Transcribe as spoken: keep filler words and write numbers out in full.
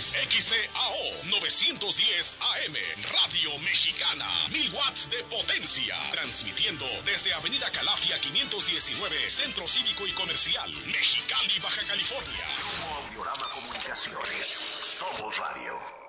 X C A O novecientos diez A M, Radio Mexicana, mil watts de potencia, transmitiendo desde Avenida Calafia quinientos diecinueve, Centro Cívico y Comercial, Mexicali, Baja California. Grupo Audiorama Comunicaciones. Somos radio.